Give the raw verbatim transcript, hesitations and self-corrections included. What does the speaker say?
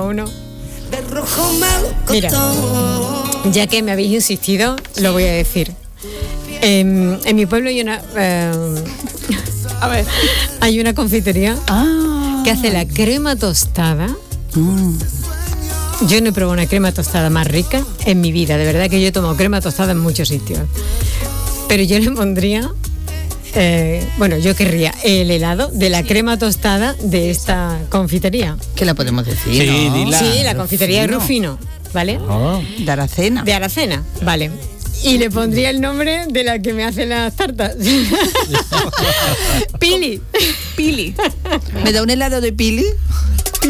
uno. Mira, ya que me habéis insistido, lo voy a decir. En, en mi pueblo hay una eh, a ver. hay una confitería ah. que hace la crema tostada. Mm. Yo no he probado una crema tostada más rica en mi vida. De verdad que yo he tomado crema tostada en muchos sitios. Pero yo le pondría, eh, bueno, yo querría el helado de la crema tostada de esta confitería. ¿Qué la podemos decir? Sí, ¿no? dila. Sí, la confitería de Rufino, ¿vale? Oh. De Aracena. De Aracena, vale. Y le pondría el nombre de la que me hace las tartas. Pili. Pili. ¿Me da un helado de Pili?